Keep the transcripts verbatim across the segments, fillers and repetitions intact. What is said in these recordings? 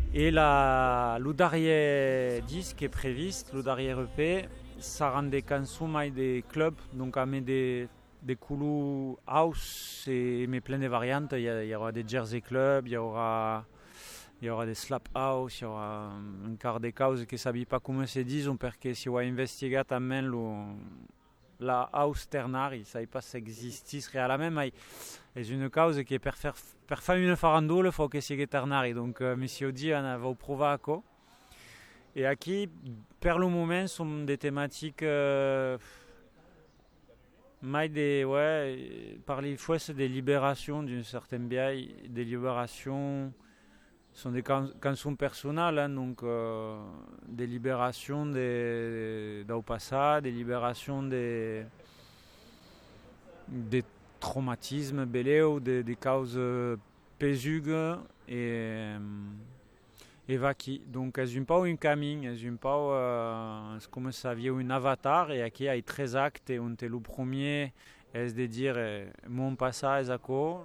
Et la, lo darrier disque est prévu, le darrier E P, ça rend des chansons et des clubs, donc à met des des coulous house et mais plein de variantes. Il y, a, il y aura des Jersey clubs, il y aura il y aura des slap house, il y aura un quart des causes qui ne savent pas comment se disent, parce que si on investigue también lo, la house ternari, ça ne pas si existe réellement, mais c'est une cause qui per faire per faire une farandole, il faut que sia ternari. Donc euh, monsieur dit on va prouver quoi. Et ici, per le moment, sont des thématiques euh, mais des, ouais, par les fois c'est des libérations d'une certaine biais, des libérations sont des can- chansons personnelles, hein, donc euh, des libérations des, des, passé, des libérations des, des traumatismes belés ou des, des causes pésugues et et vaki. Donc c'est un peu un camin, c'est un peu euh, c'est comme ça vient un avatar et qui a tres actes et on te le premier est de dire mon passage à quoi.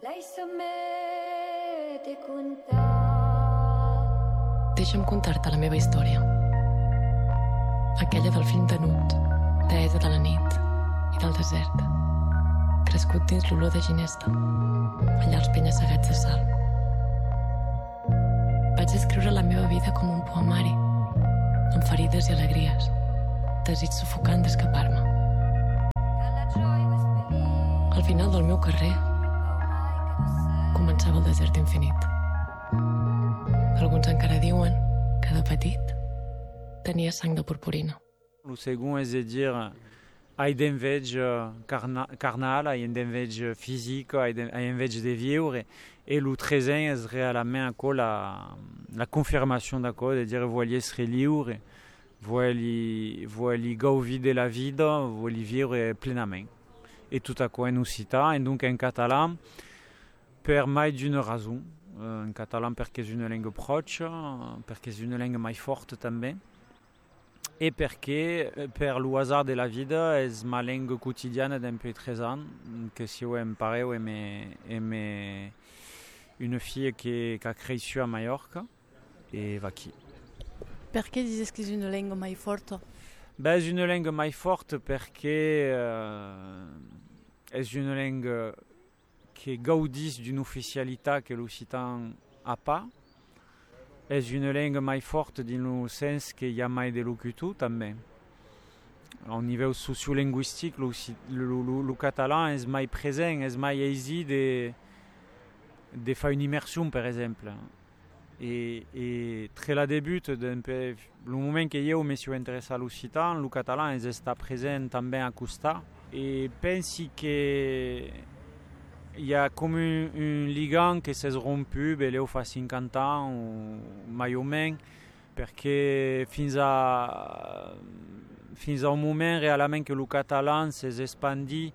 Deixa'm contar-te la meva història. Aquella del fill tenut, deessa de la nit i del desert, crescut dins l'olor de ginesta, allà als penya-segats de sal. Vaig escriure la meva vida com un poemari, amb ferides i alegries, desig sufocant d'escapar-me. Al final del meu carrer començava el desert infinit. Alguns encara diuen que de petit tenia sang de purpurina. Le second est de dire hay d'enveig carna, carnal, hay d'enveig physique, hay d'enveig de vivre. Et le treizième est réellement la, la confirmation d'accord, de dire voiliez serait libre, voiliez voiliez gauver de la vie, voiliez vivre pleinement. Et tout à coup en occitan, et donc en catalan, per mai d'une raison. En catalan perché è una lingua proche, perché è una lingua mai forte també, e perché per lo hasard de la vida è ma lingua quotidiana depuis treize ans, che si ho imparato e me, e me une fille qui, qui a cresciuto a Mallorca e va qui. Perché dici che è una lingua mai forte? Beh, è una lingua mai forte perché uh, è una lingua qui gaudissent d'une officialité que l'occitan n'a pas. C'est une langue plus forte dans le sens qu'il y a plus de locutu também. Au niveau sociolinguistique, le, le, le, le catalan est plus présent, est plus aisé de, de faire une immersion, par exemple. Et, et très la débute, le moment que je me suis intéressé à l'occitan, le catalan est présent também à Costa. Et je pense que il y a comme un, un ligand qui s'est rompu, il y a cinquante ans, ou mai ou moins, parce que fins à, fins à un moment réellement que le catalan s'est expandi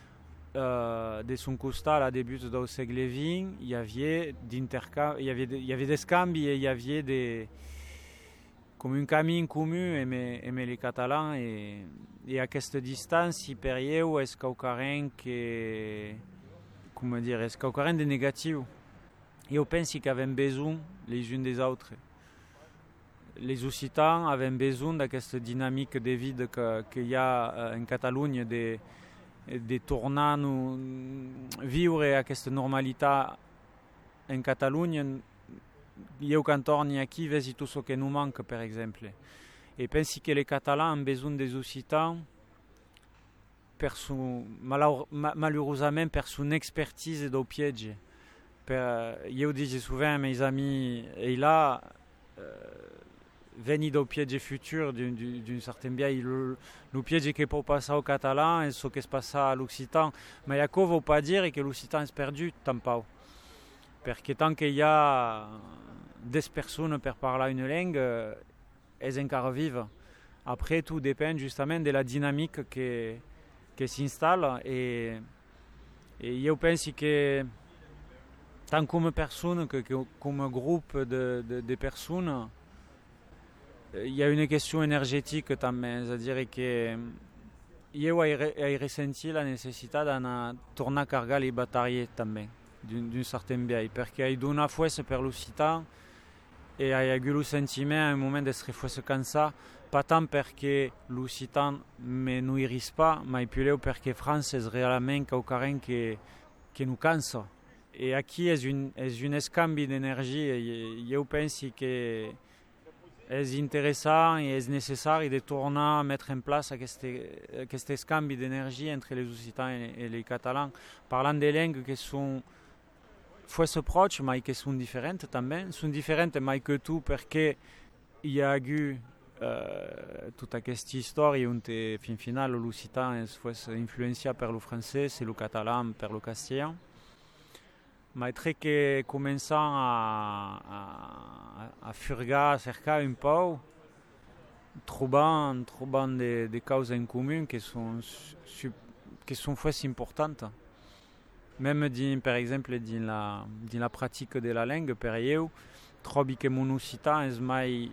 euh, de son costat à la début du siècle vingt, il y avait d'intercam, il y avait, il y avait des scambi et il y avait des comme un camin commun et les catalans et, et à cette distance, il période où est-ce qu'il y a que comment dire, est-ce qu'il y a rien de négatif? Et je pense qu'ils avaient besoin les uns des autres. Les Occitans avaient besoin de cette dynamique de vie qu'il y a en Catalogne, de, de tourner, vivre à cette normalité en Catalogne. Io quand torni ici, vedi tout ce qui nous manque, par exemple. Et je pense que les Catalans ont besoin des Occitans Son, malheureusement per son expertise do piège. Per, io dico souvent à mes amis, et là, euh, veni do piège futur d'une, d'une certaine biais, le, le piège qui peut passer au catalan et ce qui se passe à l'occitan. Mais il ne veut pas dire que l'occitan est perdu, tant pas. Parce que tant qu'il y a des personnes pour parler une langue, elles sont encore vives. Après, tout dépend justement de la dynamique que qui s'installe et, et je pense que tant comme personne que, que comme groupe de, de, de personnes il y a une question énergétique también, c'est-à-dire que je ai ressenti la nécessité de tourner cargar les batteries también d'une, d'une certaine biais parce qu'il y a une fois per l'occitan e hai avuto il sentimento a un momento di essere forse cansato, pas tant perché l'Occitan me nuiris pas, ma più perché France è realmente qualcosa che, che nous cansa. E qui è un, è un scambio di energia, io penso che è interessante e è necessario di tornare a mettere in place questi scambi di energia entre les Occitans e les Catalans, parlant de langues che sono forse proche, ma che sono differenti també. Sono differenti mai che tu perché il y a eu uh, tutta questa storia dove fin finale l'Occitan è forse influenzato per il francese e il catalan per il castellano. Ma è tre che cominciamo a, a, a furgare, a cercare un po', trovando, trovando delle cause in comune che sono, che sono forse importanti. Même din, per esempio nella la pratica della lingua, per io trovo che mon occitan è mai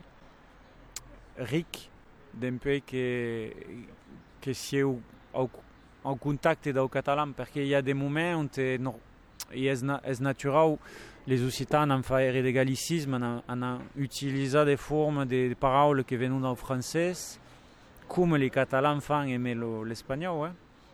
ricco d'un peu che, che si è au, au contatto del catalan, perché il y a des moments où no, è, è naturale les occitans hanno fatto il gallicisme, hanno, hanno utilizzato des forme de parole che vengono dal francese, come les catalans fanno l'espagnolo, eh?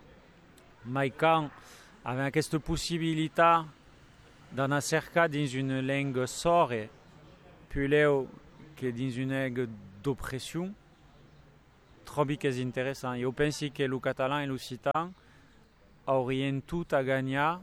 Ma quand avec questa possibilità di cercare in una lingua sorda più leo che in una lingua d'oppressione, trovo che è interessante. Io penso che il catalan e l'occitan avrebbero tutto a guadagnare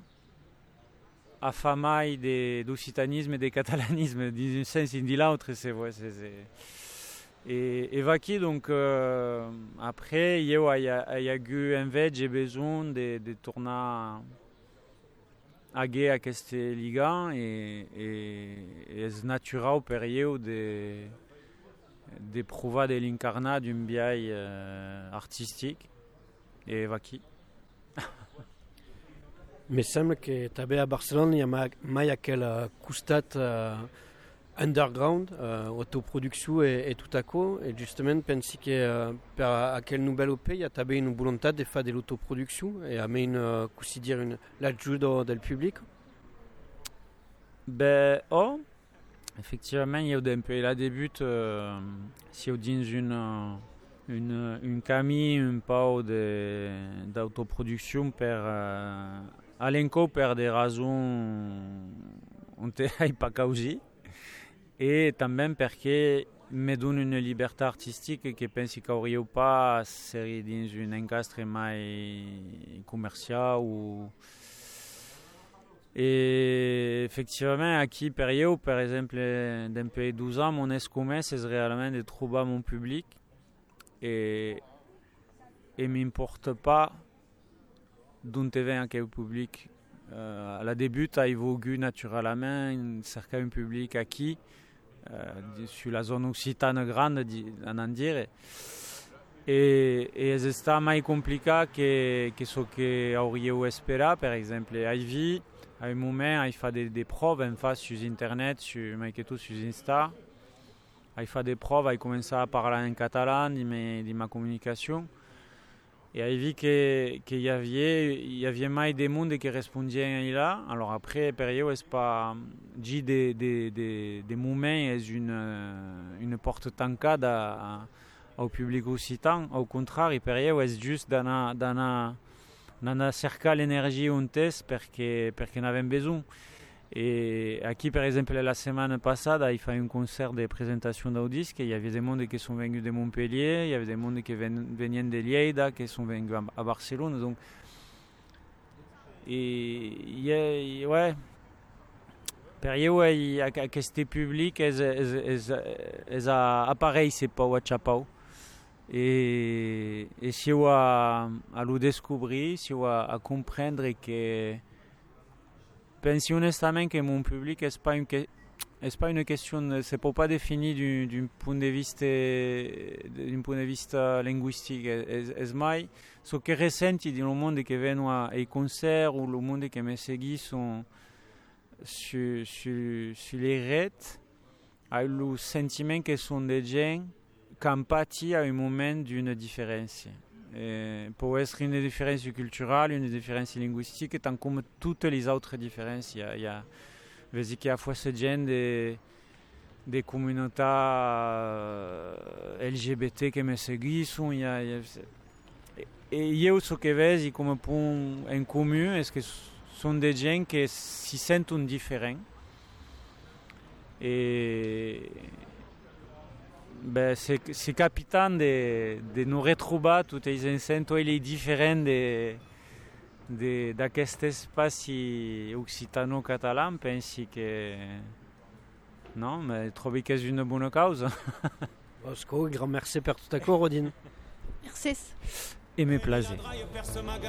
a fare mai d'occitanisme e di catalanisme, in un senso e in l'altro, c'est vrai. C'est, c'est... Et, et vacchi, donc, euh, après, il y a eu invece besoin de, de tourner à gué à queste liga et, et, et c'est naturel pour io de, de prouver de l'incarnat d'un biais euh, artistique et vacchi. Mi sembra che també a Barcelona hi ha mai aquell costat uh, underground, uh, autoproducció e, e tot això, e justament pensi que uh, per aquell nouvel O P hi ha també una voluntat de fer de l'autoproducció e a més uh, così dire une, l'ajuda del pubblic. Ben, oh, effectivament, il y a un peu la début, euh, si on dit une une une camille un peu de d'autoproduction per uh, alenco per des raisons on te hai pas causé. Et també perché mi dona una libertà artistica che pensi che avrei pas essere dins un encastre mai commercial ou... Et effectivement, à qui période, par exemple, d'un peu douze ans, mon escomès, c'est réellement de trouver mon public et et m'importe pas d'où te vient quel public. Euh, à la début, il voulu naturellement cercher un public acquis euh, sur la zone occitane grande, à en dire. Et, et c'est mai compliqué que, que ce que auriez espéré. Par exemple, Ivy, à un moment, il fait des, des preuves en face sur Internet, sur, tout sur Insta. Il fait des preuves, il commence à parler en catalan de, mes, de ma communication. Et il vu qu'il y avait, il y avait mai des mondes qui répondaient là. Alors après, période, c'est pas dit des, des, des, des moments, est une, une porte tancade à, à, au public occitan. Au contraire, période, c'est juste dans dans dans cercar l'énergie on teste parce que parce qu'on avait besoin. Et aquí, par exemple, la semaine passée, il fait un concert de présentation d'Audisque. Il y avait des mondes qui sont venus de Montpellier, il y avait des mondes qui venaient de Lleida, qui sont venus à Barcelone. Donc, et il y a, ouais, période il y a questo public, es appareil, c'est pas WhatsApp. Et et si on a à le découvrir, si on a à comprendre que pense honnêtement que mon public n'est pas une, est pas une question, c'est pour pas définir du, du point de vue d'un point de vue linguistique. C'est mai ce que ressenti dans le monde qui vient ai concerts ou le monde qui me suit sont sur, sur, sur les réseaux, a le sentiment que sont des gens qui empathient à un moment d'une différence. Et pour être une différence culturelle, une différence linguistique, tant comme toutes les autres différences, il y a, il y a, il y a fois ce genre de, des communautés euh, L G B T che mi seguiscono. Et io so che vedi come point en commun est-ce que sont des gens qui s'y sentent différents. Et ben, c'est, c'est capitan de, de nous retrouver tous les instants et les différents de, de, d'aquest espace occitano-catalan. Penso que non, mais trouver que c'est une bonne cause. Osco, grand merci per tout à coup, Rodine. Merci. Et mes plaisirs.